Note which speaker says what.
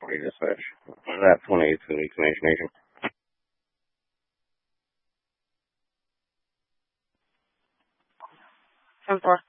Speaker 1: 40 dispatch. That 28 to the Explanation Nation.
Speaker 2: 10-4.